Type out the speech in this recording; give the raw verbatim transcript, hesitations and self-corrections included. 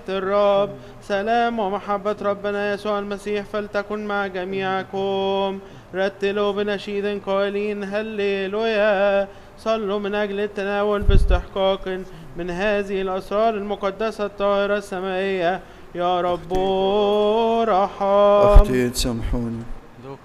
الرب سلام ومحبة ربنا يسوع المسيح فلتكن مع جميعكم. رتلوا بنشيد قائلين هللويا. صلوا من أجل التناول باستحقاق من هذه الأسرار المقدسة الطاهرة السمائية. يا رب ارحم. أختي تسامحوني.